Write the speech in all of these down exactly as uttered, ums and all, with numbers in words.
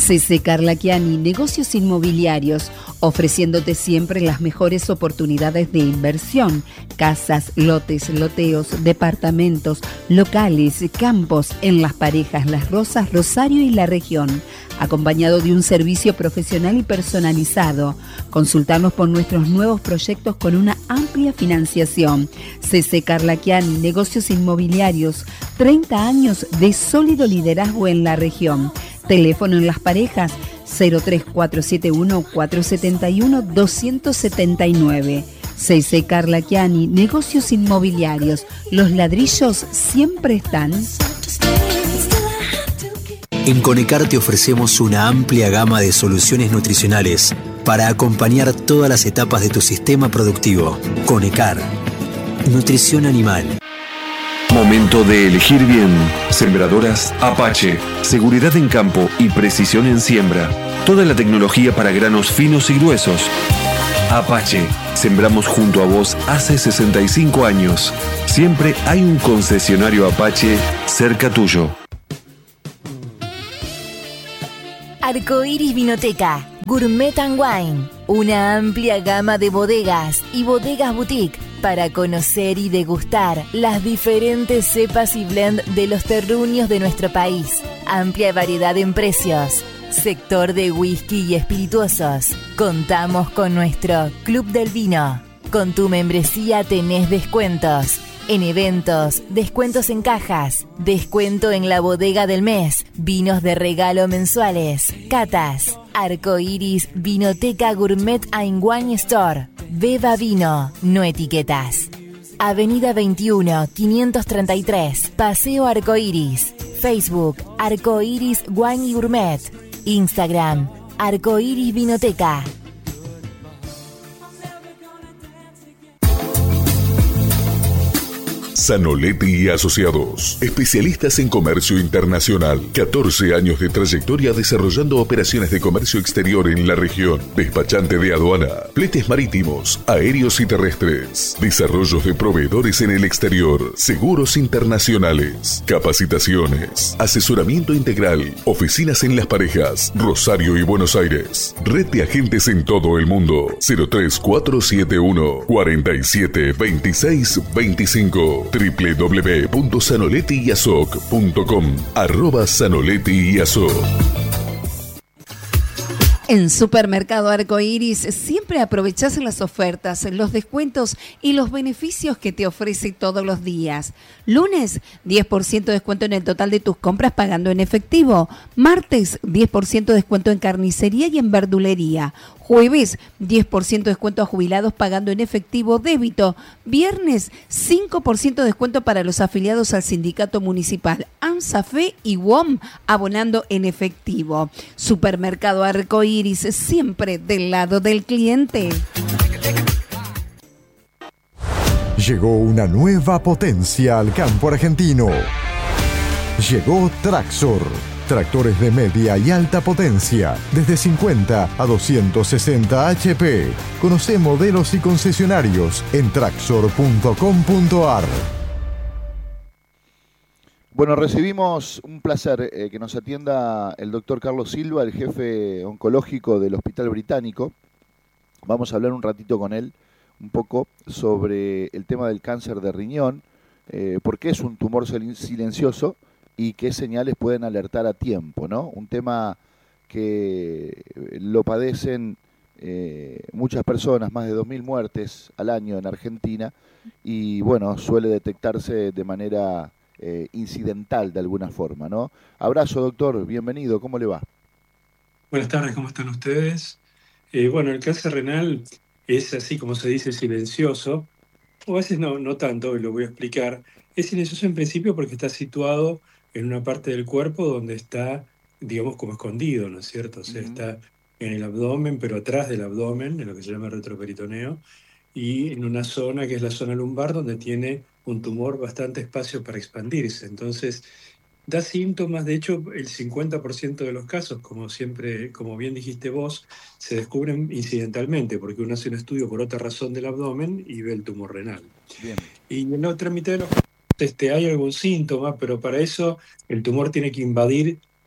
C C Carlaquiani, negocios inmobiliarios, ofreciéndote siempre las mejores oportunidades de inversión, casas, lotes, loteos, departamentos, locales, campos en Las Parejas, Las Rosas, Rosario y la región, acompañado de un servicio profesional y personalizado. Consultarnos por nuestros nuevos proyectos con una amplia financiación. C C Carlaquiani, negocios inmobiliarios, treinta años de sólido liderazgo en la región. Teléfono en Las Parejas cero tres cuatro siete uno cuatro siete uno dos siete nueve. C C Carlaquiani, negocios inmobiliarios. Los ladrillos siempre están. En Conecar te ofrecemos una amplia gama de soluciones nutricionales para acompañar todas las etapas de tu sistema productivo. Conecar, nutrición animal. Momento de elegir bien. Sembradoras Apache. Seguridad en campo y precisión en siembra. Toda la tecnología para granos finos y gruesos. Apache. Sembramos junto a vos hace sesenta y cinco años. Siempre hay un concesionario Apache cerca tuyo. Arcoiris Vinoteca, Gourmet and Wine, una amplia gama de bodegas y bodegas boutique para conocer y degustar las diferentes cepas y blend de los terruños de nuestro país. Amplia variedad en precios. Sector de whisky y espirituosos. Contamos con nuestro Club del Vino. Con tu membresía tenés descuentos. En eventos, descuentos en cajas, descuento en la bodega del mes, vinos de regalo mensuales, catas, Arcoiris Vinoteca Gourmet and Wine Store. Beba vino, no etiquetas. Avenida veintiuno, quinientos treinta y tres, Paseo Arcoiris. Facebook, Arcoiris Wine y Gourmet. Instagram, Arcoiris Vinoteca. Zanoletti y Asociados, especialistas en comercio internacional, catorce años de trayectoria desarrollando operaciones de comercio exterior en la región, despachante de aduana, fletes marítimos, aéreos y terrestres, desarrollos de proveedores en el exterior, seguros internacionales, capacitaciones, asesoramiento integral, oficinas en Las Parejas, Rosario y Buenos Aires, red de agentes en todo el mundo, cero tres cuatro siete uno cuatro siete dos seis dos cinco. doble u doble u doble u punto zanoletti y asoc punto com, arroba Zanoletti y Asoc. En Supermercado Arcoiris siempre aprovechás las ofertas, los descuentos y los beneficios que te ofrece todos los días. Lunes, diez por ciento de descuento en el total de tus compras pagando en efectivo. Martes, diez por ciento de descuento en carnicería y en verdulería. Jueves, diez por ciento de descuento a jubilados pagando en efectivo débito. Viernes, cinco por ciento de descuento para los afiliados al sindicato municipal AMSAFE y W O M abonando en efectivo. Supermercado Arcoiris, siempre del lado del cliente. Llegó una nueva potencia al campo argentino. Llegó Traxor. Tractores de media y alta potencia, desde cincuenta a doscientos sesenta H P. Conoce modelos y concesionarios en traxor punto com punto ar. Bueno, recibimos un placer eh, que nos atienda el doctor Carlos Silva, el jefe oncológico del Hospital Británico. Vamos a hablar un ratito con él, un poco sobre el tema del cáncer de riñón, eh, por qué es un tumor silencioso y qué señales pueden alertar a tiempo, ¿no? Un tema que lo padecen eh, muchas personas, más de dos mil muertes al año en Argentina, y bueno, suele detectarse de manera eh, incidental de alguna forma, ¿no? Abrazo, doctor, bienvenido, ¿cómo le va? Buenas tardes, ¿cómo están ustedes? Eh, bueno, el cáncer renal es así como se dice, silencioso, o a veces no, no tanto, y lo voy a explicar. Es silencioso en principio porque está situado en una parte del cuerpo donde está, digamos, como escondido, ¿no es cierto? O sea, uh-huh. Está en el abdomen, pero atrás del abdomen, en lo que se llama retroperitoneo, y en una zona que es la zona lumbar, donde tiene un tumor bastante espacio para expandirse. Entonces, da síntomas, de hecho, el cincuenta por ciento de los casos, como siempre, como bien dijiste vos, se descubren incidentalmente, porque uno hace un estudio por otra razón del abdomen y ve el tumor renal. Bien. Y en la otra mitad de los casos este, hay algún síntoma, pero para eso el tumor tiene que invadir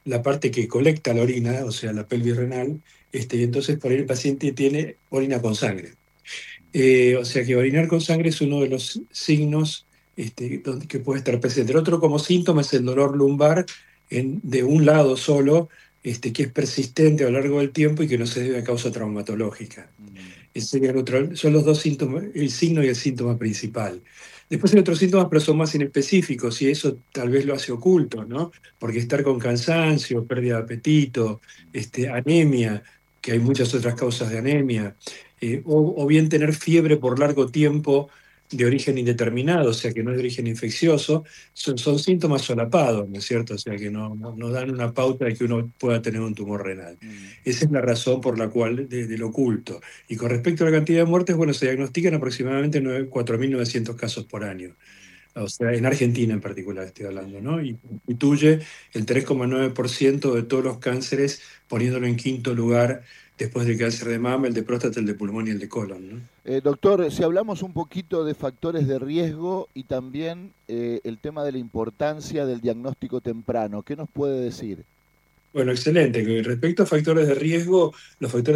la parte que colecta la orina, o sea, la pelvis renal, este, y entonces por ahí el paciente tiene orina con sangre. Eh, o sea que orinar con sangre es uno de los signos este, donde, que puede estar presente. El otro como síntoma es el dolor lumbar en, de un lado solo, este, que es persistente a lo largo del tiempo y que no se debe a causa traumatológica. Ese sería el otro, son los dos síntomas, el signo y el síntoma principal. Después hay otros síntomas, pero son más inespecíficos y eso tal vez lo hace oculto, ¿no? Porque estar con cansancio, pérdida de apetito, este, anemia, que hay muchas otras causas de anemia, eh, o, o bien tener fiebre por largo tiempo de origen indeterminado, o sea que no es de origen infeccioso, son, son síntomas solapados, ¿no es cierto? O sea que no, no, no dan una pauta de que uno pueda tener un tumor renal. Esa es la razón por la cual, de, del oculto. Y con respecto a la cantidad de muertes, bueno, se diagnostican aproximadamente cuatro mil novecientos casos por año. O sea, en Argentina en particular estoy hablando, ¿no? Y constituye el tres coma nueve por ciento de todos los cánceres, poniéndolo en quinto lugar después del cáncer de mama, el de próstata, el de pulmón y el de colon, ¿no? Eh, doctor, si hablamos un poquito de factores de riesgo y también eh, el tema de la importancia del diagnóstico temprano, ¿qué nos puede decir? Bueno, excelente. Respecto a factores de riesgo, los factores